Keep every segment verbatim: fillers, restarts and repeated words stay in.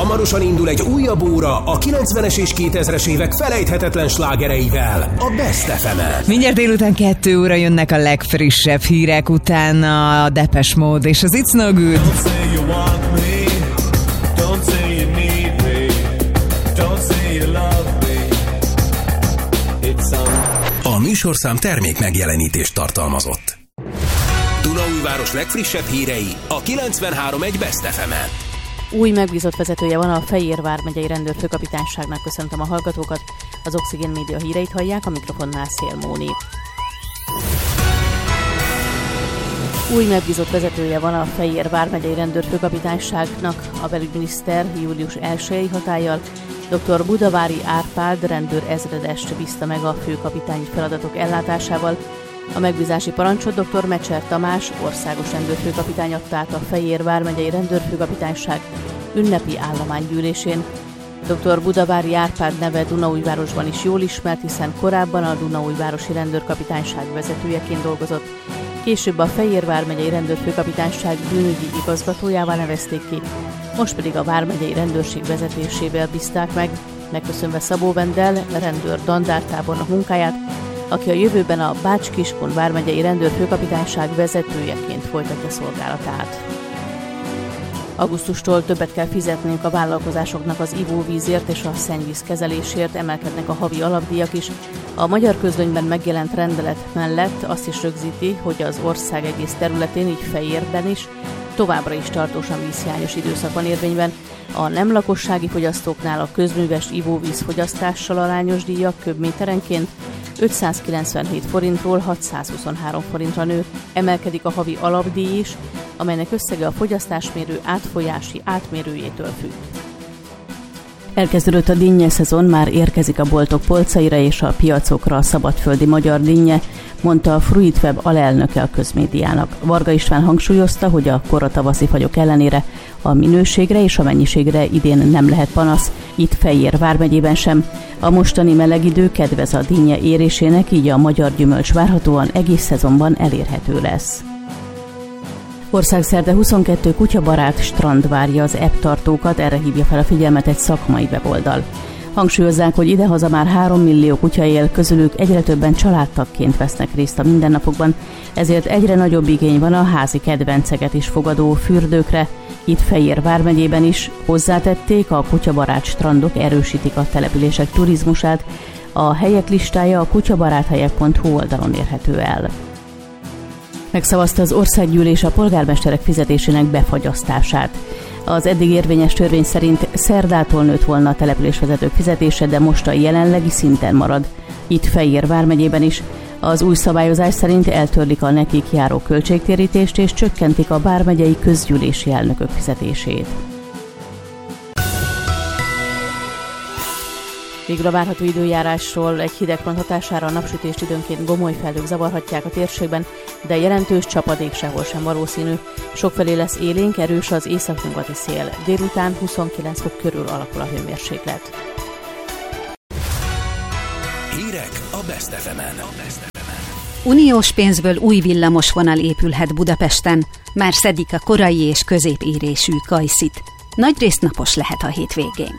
Hamarosan indul egy újabb óra a kilencvenes és kétezres évek felejthetetlen slágereivel, a Best ef emen. Mindjárt délután kettő óra jönnek a legfrissebb hírek, utána a Depeche Mode és az It's No Good. A műsorszám termék megjelenítést tartalmazott. Dunaújváros legfrissebb hírei a kilencvenhárom egy Best ef emen. Új megbízott vezetője van a Fejér vármegyei rendőrfőkapitányságnak. Köszöntöm a hallgatókat. Az Oxigén Média híreit hallják, a mikrofonnál Szél Móni. Új megbízott vezetője van a Fejér vármegyei rendőrfőkapitányságnak. A belügyminiszter július elsejei hatállyal dr. Budavári Árpád rendőr ezredest bízta meg a főkapitányi feladatok ellátásával. A megbízási parancsot dr. Mecser Tamás országos rendőrfőkapitány adta át a Fejér vármegyei rendőrfőkapitányság ünnepi állománygyűlésén. dr. Budavári Árpád neve Dunaújvárosban is jól ismert, hiszen korábban a Dunaújvárosi rendőrkapitányság vezetőjeként dolgozott. Később a Fejér vármegyei rendőrfőkapitányság bűnügyi igazgatójává nevezték ki, most pedig a vármegyei rendőrség vezetésével bízták meg, megköszönve Szabó Vendel rendőr dandártábornok munkáját, aki a jövőben a Bács-Kiskun vármegyei rendőrfőkapitányság vezetőjeként folytatja szolgálatát. Augusztustól többet kell fizetniük a vállalkozásoknak az ivóvízért és a szennyvíz kezelésért, emelkednek a havi alapdíjak is. A Magyar Közlönyben megjelent rendelet mellett azt is rögzíti, hogy az ország egész területén, így Fejérben is, továbbra is tartósan vízhiányos időszak van érvényben. A nem lakossági fogyasztóknál a közműves ivóvíz fogyasztással arányos díjak köbméterenként ötszázkilencvenhét forintról hatszázhuszonhárom forintra nő. Emelkedik a havi alapdíj is, amelynek összege a fogyasztásmérő átfolyási átmérőjétől függ. Elkezdődött a dinnye szezon, már érkezik a boltok polcaira és a piacokra a szabadföldi magyar dinnye, mondta a Fruitweb alelnöke a közmédiának. Varga István hangsúlyozta, hogy a korra tavaszi fagyok ellenére a minőségre és a mennyiségre idén nem lehet panasz, itt Fejér vármegyében sem. A mostani meleg idő kedvez a dinnye érésének, így a magyar gyümölcs várhatóan egész szezonban elérhető lesz. Országszerte huszonkettő kutyabarát strand várja az ebb-tartókat, erre hívja fel a figyelmet egy szakmai weboldal. Hangsúlyozzák, hogy idehaza már három millió kutya él, közülük egyre többen családtagként vesznek részt a mindennapokban, ezért egyre nagyobb igény van a házi kedvenceket is fogadó fürdőkre. Itt Fejér vármegyében is hozzátették, a kutyabarát strandok erősítik a települések turizmusát, a helyek listája a kutyabaráthelyek pont hu oldalon érhető el. Megszavazta az országgyűlés a polgármesterek fizetésének befagyasztását. Az eddig érvényes törvény szerint szerdától nőtt volna a településvezetők fizetése, de most a jelenlegi szinten marad. Itt Fejér vármegyében is. Az új szabályozás szerint eltörlik a nekik járó költségtérítést és csökkentik a vármegyei közgyűlési elnökök fizetését. Végül a várható időjárásról: egy hidegfront hatására a napsütést időnként gomoly felhők zavarhatják a térségben, de jelentős csapadék sehol sem valószínű. Sokfelé lesz élénk, erős az északnyugati szél. Délután huszonkilenc fok körül alakul a hőmérséklet. Hírek a Best ef emen. Uniós pénzből új villamosvonal épülhet Budapesten. Már szedik a korai és középérésű kajszit. Nagyrészt napos lehet a hétvégénk.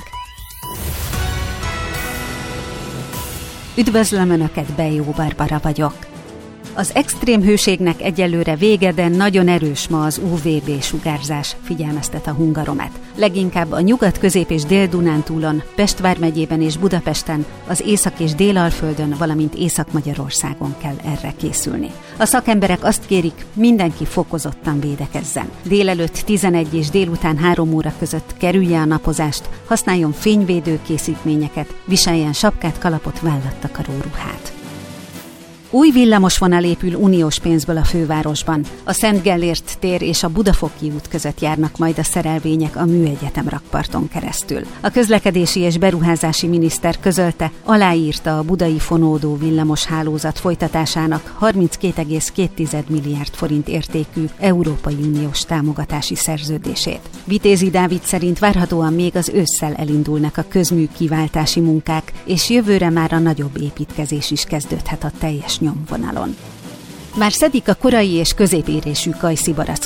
Üdvözlöm Önöket, Bejó Barbara vagyok. Az extrém hőségnek egyelőre vége, de nagyon erős ma az ú vé bé sugárzás, figyelmeztet a Hungaromet. Leginkább a Nyugat-, Közép- és Dél-Dunántúlon, Pest vármegyében és Budapesten, az Észak- és Dél-Alföldön, valamint Észak-Magyarországon kell erre készülni. A szakemberek azt kérik, mindenki fokozottan védekezzen. Délelőtt tizenegy és délután három óra között kerülje a napozást, használjon fényvédő készítményeket, viseljen sapkát, kalapot, vállattakaró ruhát. Új villamosvonal épül uniós pénzből a fővárosban. A Szent Gellért tér és a Budafoki út között járnak majd a szerelvények a Műegyetem rakparton keresztül. A közlekedési és beruházási miniszter közölte, aláírta a budai fonódó villamos hálózat folytatásának harminckét egész két milliárd forint értékű Európai Uniós támogatási szerződését. Vitézi Dávid szerint várhatóan még az ősszel elindulnak a közmű kiváltási munkák, és jövőre már a nagyobb építkezés is kezdődhet a teljes nyomvonalon. Már szedik a korai és középérésű kajszi barackot.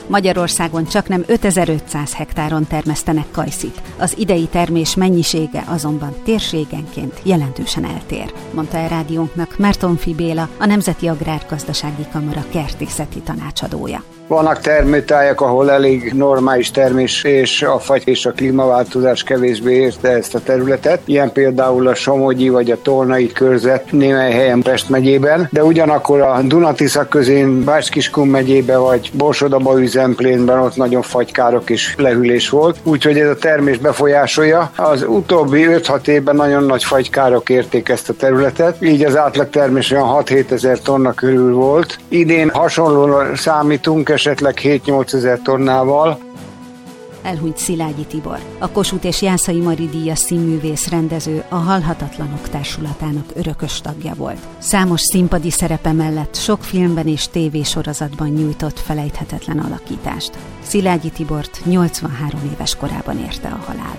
Magyarországon csaknem ötezer-ötszáz hektáron termesztenek kajszit. Az idei termés mennyisége azonban térségenként jelentősen eltér, mondta el rádiónknak Mártonffy Béla, a Nemzeti Agrárgazdasági Kamara kertészeti tanácsadója. Vannak termőtájak, ahol elég normális termés, és a fagy és a klímaváltozás kevésbé érte ezt a területet. Ilyen például a Somogyi vagy a Tolnai körzet némely helyen Pest megyében, de ugyanakkor a Duna-Tisza közén Bács-Kiskun megyében vagy Borsod-Abaúj-Zemplénben ott nagyon fagykárok és lehűlés volt. Úgyhogy ez a termés befolyásolja. Az utóbbi öt-hat évben nagyon nagy fagykárok érték ezt a területet, így az átlag termés olyan hat-hét ezer tonna körül volt. Idén hasonlóan számítunk, esetleg hét-nyolc ezer tonnával. Elhunyt Szilágyi Tibor, a Kossuth és Jászai Mari díjas színművész rendező, a Halhatatlanok Társulatának örökös tagja volt. Számos színpadi szerepe mellett sok filmben és tévésorozatban nyújtott felejthetetlen alakítást. Szilágyi Tibort nyolcvanhárom éves korában érte a halál.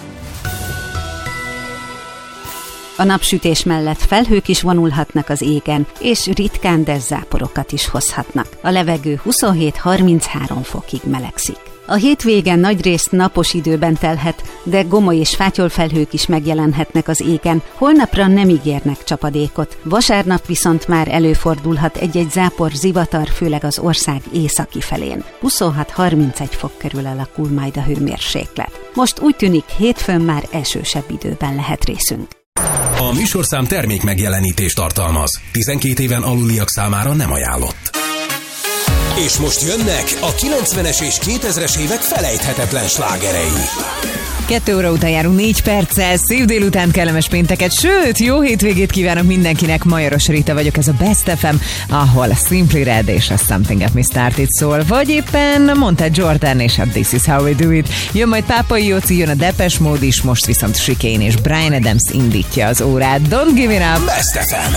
A napsütés mellett felhők is vonulhatnak az égen, és ritkán, de záporokat is hozhatnak. A levegő huszonhét-harminchárom fokig melegszik. A hétvégen nagyrészt napos időben telhet, de gomoly és fátyolfelhők is megjelenhetnek az égen. Holnapra nem ígérnek csapadékot. Vasárnap viszont már előfordulhat egy-egy zápor, zivatar, főleg az ország északi felén. huszonhat-harmincegy fok körül alakul majd a hőmérséklet. Most úgy tűnik, hétfőn már esősebb időben lehet részünk. A műsorszám termék megjelenítést tartalmaz. tizenkét éven aluliak számára nem ajánlott. És most jönnek a kilencvenes és kétezres évek felejthetetlen slágerei. Kettő óra után járunk négy perccel, szép délután, kellemes pénteket, sőt, jó hétvégét kívánok mindenkinek. Majoros Rita vagyok, ez a Best ef em, ahol a Simply Red és a Something Got Me Started szól, vagy éppen mondta Jordan és a This Is How We Do It. Jön majd Pápai Jóci, jön a Depeche Mode is, most viszont Chicane és Bryan Adams indítja az órát. Don't give it up! Best ef em.